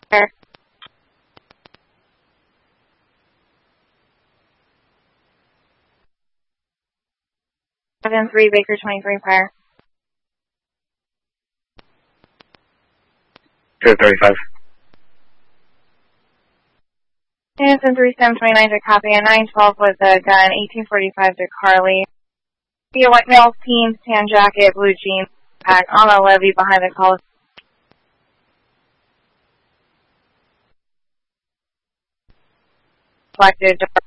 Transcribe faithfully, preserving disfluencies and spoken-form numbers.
seven three Baker twenty-three prior. two thirty-five. Innocent three seven twenty-nine to copy, a nine twelve with a gun, eighteen forty-five to Carly. Be a white male, team, tan jacket, blue jeans, pack on a levee behind the call. Selected.